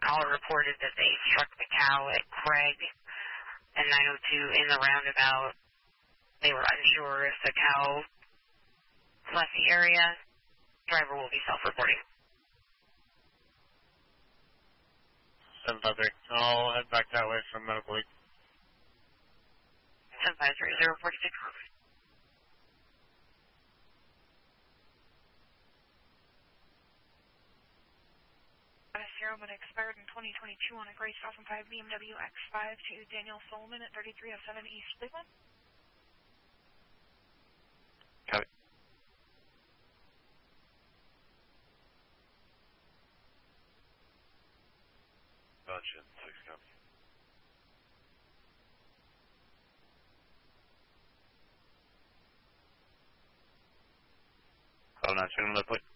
caller reported that they struck the cow at Craig and 902 in the roundabout. They were unsure if the cow left the area. Driver will be self-reporting. 753. I'll head back that way from Medical League. 753, 046. Sierra would expired in 2022 on a gray 2005 BMW X5 to Daniel Solomon at 3307 East Cleveland. Copy. Gotcha, 6 copy. Oh, not turning left,